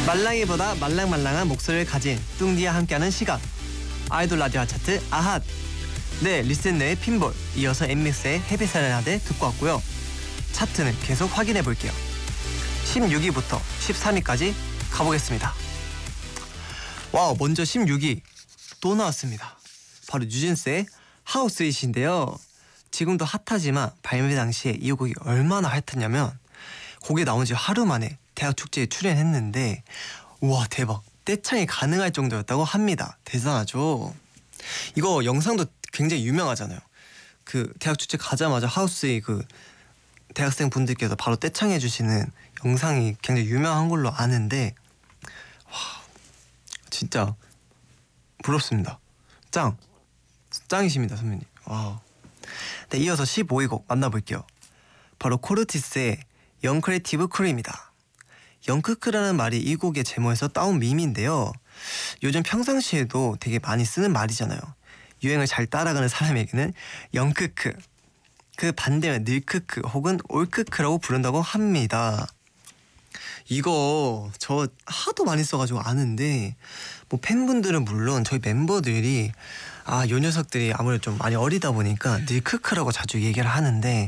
말랑이보다 말랑말랑한 목소리를 가진 뚱디와 함께하는 시간, 아이돌 라디오 차트 아핫. 네, 리셋네의 핀볼, 이어서 엠믹스의 헤비사레나데 듣고 왔고요. 차트는 계속 확인해 볼게요. 16위부터 13위까지 가보겠습니다. 와우, 먼저 16위 또 나왔습니다. 바로 뉴진스의 하우스잇인데요. 지금도 핫하지만 발매 당시에 이 곡이 얼마나 핫했냐면, 곡이 나온 지 하루 만에 대학 축제에 출연했는데, 우와 대박, 떼창이 가능할 정도였다고 합니다. 대단하죠. 이거 영상도 굉장히 유명하잖아요. 그 대학 축제 가자마자 하우스의 그 대학생 분들께서 바로 떼창해 주시는 영상이 굉장히 유명한 걸로 아는데, 와 진짜 부럽습니다. 짱이십니다 선배님. 와. 네, 이어서 15위 곡 만나볼게요. 바로 코르티스의 영크리에이티브 크루입니다. 영크크라는 말이 이 곡의 제목에서 따온 밈인데요. 요즘 평상시에도 되게 많이 쓰는 말이잖아요. 유행을 잘 따라가는 사람에게는 영크크, 그 반대는 늘크크 혹은 올크크라고 부른다고 합니다. 이거 저 하도 많이 써가지고 아는데, 뭐 팬분들은 물론 저희 멤버들이 요 녀석들이 아무래도 좀 많이 어리다 보니까 늘크크라고 자주 얘기를 하는데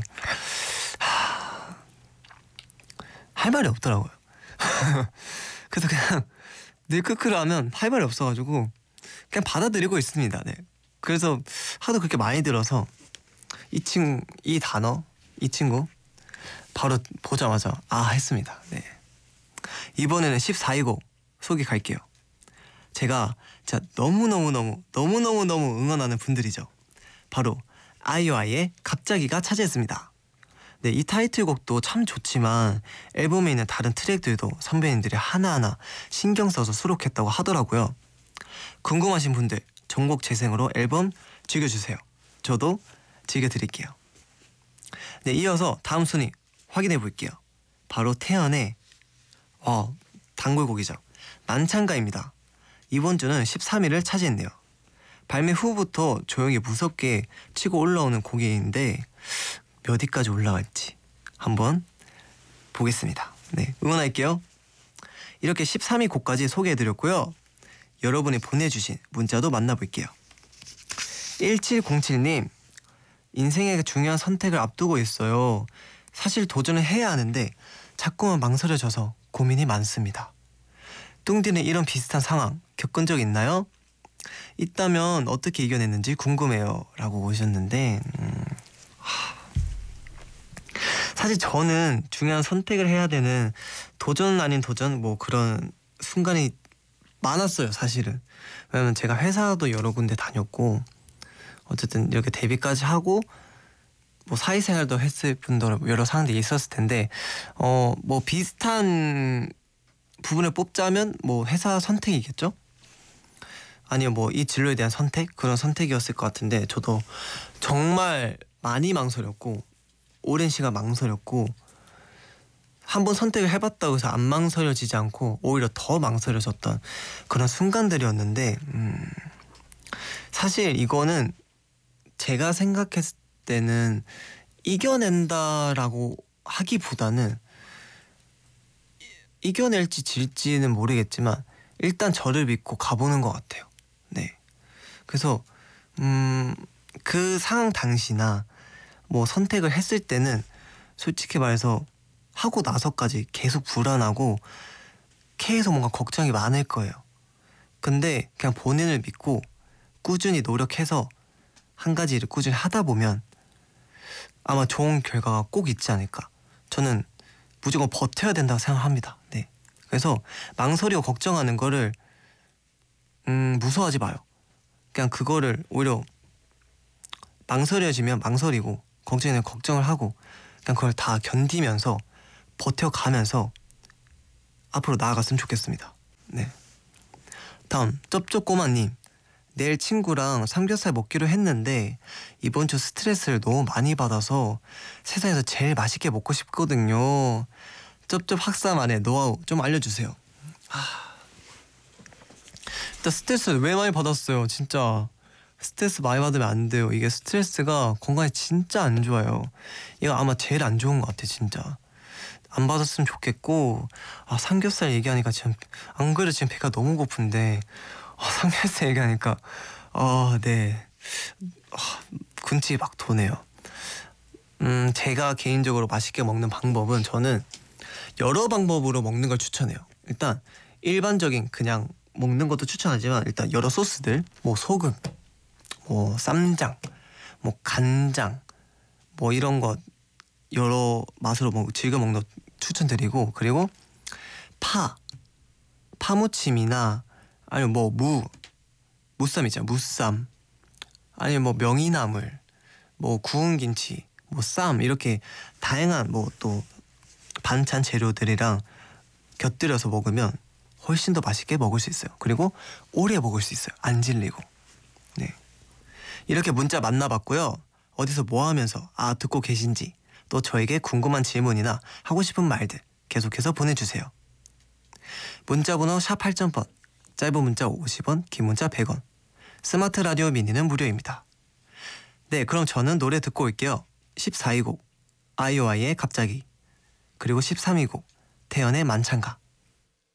할 말이 없더라고요. 그래서 그냥 늘크크를 하면 할 말이 없어가지고 그냥 받아들이고 있습니다. 네. 그래서 하도 그렇게 많이 들어서 이 친구 바로 보자마자 했습니다. 네. 이번에는 14위 곡 소개 갈게요. 제가 진짜 너무너무 응원하는 분들이죠. 바로 아이오아이의 갑자기가 차지했습니다. 네, 이 타이틀곡도 참 좋지만 앨범에 있는 다른 트랙들도 선배님들이 하나하나 신경 써서 수록했다고 하더라고요. 궁금하신 분들 전곡 재생으로 앨범 즐겨주세요. 저도 즐겨드릴게요. 네, 이어서 다음 순위 확인해 볼게요. 바로 태연의 단골곡이죠. 난창가입니다. 이번 주는 13위를 차지했네요. 발매 후부터 조용히 무섭게 치고 올라오는 곡인데 몇 위까지 올라갈지 한번 보겠습니다. 네, 응원할게요. 이렇게 13위 곡까지 소개해드렸고요. 여러분이 보내주신 문자도 만나볼게요. 1707님, 인생의 중요한 선택을 앞두고 있어요. 사실 도전을 해야 하는데 자꾸만 망설여져서 고민이 많습니다. 뚱디는 이런 비슷한 상황 겪은 적 있나요? 있다면 어떻게 이겨냈는지 궁금해요 라고 오셨는데, 사실 저는 중요한 선택을 해야 되는 도전 아닌 도전 뭐 그런 순간이 많았어요 사실은. 왜냐면 제가 회사도 여러 군데 다녔고 어쨌든 이렇게 데뷔까지 하고 뭐 사회생활도 했을 뿐더러 여러 상황들이 있었을 텐데, 뭐 비슷한 부분을 뽑자면 뭐 회사 선택이겠죠? 아니면 뭐 이 진로에 대한 선택? 그런 선택이었을 것 같은데, 저도 정말 많이 망설였고 오랜 시간 망설였고, 한번 선택을 해봤다고 해서 안 망설여지지 않고 오히려 더 망설여졌던 그런 순간들이었는데, 사실 이거는 제가 생각했을 때는 이겨낸다라고 하기보다는, 이겨낼지 질지는 모르겠지만 일단 저를 믿고 가보는 것 같아요. 네. 그래서 그 상황 당시나 뭐 선택을 했을 때는 솔직히 말해서 하고 나서까지 계속 불안하고 계속 뭔가 걱정이 많을 거예요. 근데 그냥 본인을 믿고 꾸준히 노력해서 한 가지 일을 꾸준히 하다 보면 아마 좋은 결과가 꼭 있지 않을까. 저는 무조건 버텨야 된다고 생각합니다. 네. 그래서 망설이고 걱정하는 거를 무서워하지 마요. 그냥 그거를 오히려 망설여지면 망설이고 걱정이면 걱정을 하고 그냥 그걸 다 견디면서 버텨가면서 앞으로 나아갔으면 좋겠습니다. 네. 다음 쩝쩝꼬마님, 내일 친구랑 삼겹살 먹기로 했는데 이번 주 스트레스를 너무 많이 받아서 세상에서 제일 맛있게 먹고 싶거든요. 쩝쩝 학사만의 노하우 좀 알려주세요. 일단 스트레스를 왜 많이 받았어요. 진짜 스트레스 많이 받으면 안 돼요. 이게 스트레스가 건강에 진짜 안 좋아요. 이거 아마 제일 안 좋은 것 같아 진짜. 안 받았으면 좋겠고, 삼겹살 얘기하니까 지금 안 그래도 지금 배가 너무 고픈데 삼겹살 얘기하니까 네. 군침이 막 도네요. 제가 개인적으로 맛있게 먹는 방법은 저는 여러 방법으로 먹는 걸 추천해요. 일단 일반적인 그냥 먹는 것도 추천하지만 일단 여러 소스들, 뭐 소금, 뭐 쌈장, 뭐 간장, 뭐 이런 것 여러 맛으로 즐겨 먹는 거 추천드리고, 그리고 파무침이나 아니면 뭐 무쌈 있잖아요. 무쌈, 아니면 뭐 명이나물, 뭐 구운 김치, 뭐 쌈, 이렇게 다양한 뭐 또 반찬 재료들이랑 곁들여서 먹으면 훨씬 더 맛있게 먹을 수 있어요. 그리고 오래 먹을 수 있어요. 안 질리고. 네. 이렇게 문자 만나봤고요. 어디서 뭐 하면서 듣고 계신지, 또 저에게 궁금한 질문이나 하고 싶은 말들 계속해서 보내주세요. 문자번호 샵 8000번, 짧은 문자 50원, 긴 문자 100원, 스마트 라디오 미니는 무료입니다. 네, 그럼 저는 노래 듣고 올게요. 14위 곡 아이오아이의 갑자기, 그리고 13위 곡 태연의 만찬가.